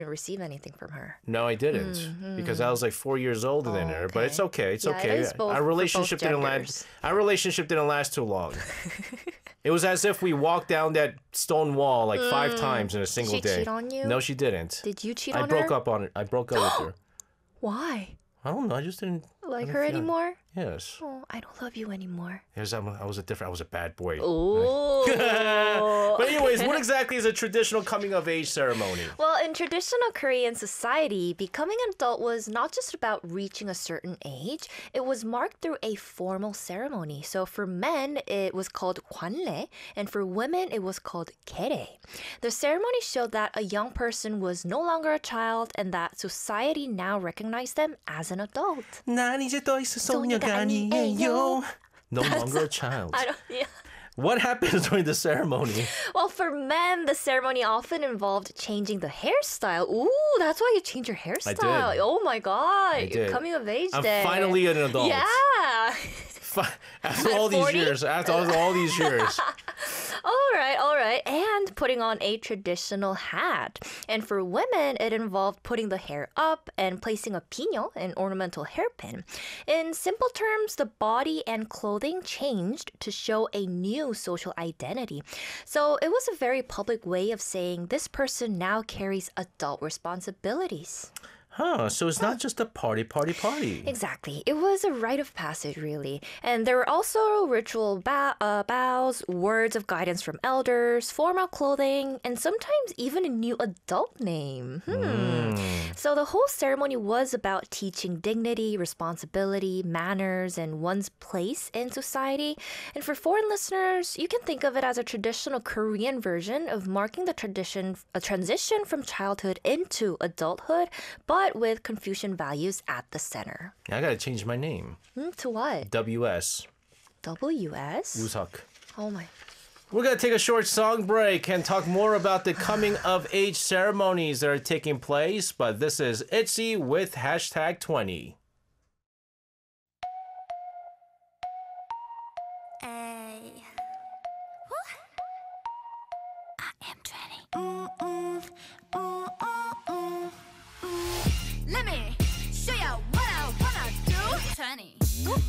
receive anything from her. No, I didn't because I was like 4 years older than her. But it's okay. It's Yeah, okay. it is both, Our relationship for both didn't last. Our relationship didn't last too long. It was as if we walked down that stone wall like 5 times in a single Did day. she cheat on you? No, she didn't. Did you cheat on her? I broke up on it. I broke up with her. Why? I don't know. I just didn't Like her anymore? Yes. Oh, I don't love you anymore. I was a bad boy. Oh. But anyways, what exactly is a traditional coming of age ceremony? Well, in traditional Korean society, becoming an adult was not just about reaching a certain age. It was marked through a formal ceremony. So for men, it was called 관례, and for women, it was called 계례. The ceremony showed that a young person was no longer a child and that society now recognized them as an adult. 난 이제 더 이상 소녀가 아니에요. No longer a child. Yeah. What happens during the ceremony? Well, for men, the ceremony often involved changing the hairstyle. Ooh, that's why you changed your hairstyle. I did. Oh my God. I did. Coming of age I'm day. finally an adult. Yeah. After all these 40? years. After all these years. All right. And putting on a traditional hat. And for women, it involved putting the hair up and placing a piño, an ornamental hairpin. In simple terms, the body and clothing changed to show a new social identity. So it was a very public way of saying this person now carries adult responsibilities. Huh, so it's not just a party. Exactly. It was a rite of passage, really. And there were also ritual bows, words of guidance from elders, formal clothing, and sometimes even a new adult name. So the whole ceremony was about teaching dignity, responsibility, manners, and one's place in society. And for foreign listeners, you can think of it as a traditional Korean version of marking a transition from childhood into adulthood, but with Confucian values at the center. I gotta change my name. To what? WS. WS? Wooseok. Oh my. We're gonna take a short song break and talk more about the coming of age ceremonies that are taking place, but this is ITZY with #20. Let me show you what I wanna do. 20.